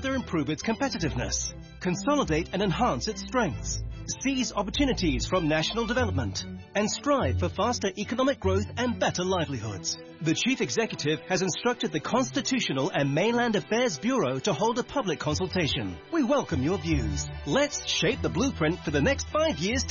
further improve its competitiveness, consolidate and enhance its strengths, seize opportunities from national development, and strive for faster economic growth and better livelihoods. The Chief Executive has instructed the Constitutional and Mainland Affairs Bureau to hold a public consultation. We welcome your views. Let's shape the blueprint for the next 5 years